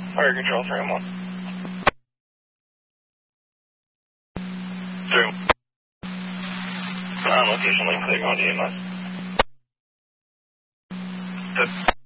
Fire control, 3-1. 3. Location link clear, going to EMS. Good.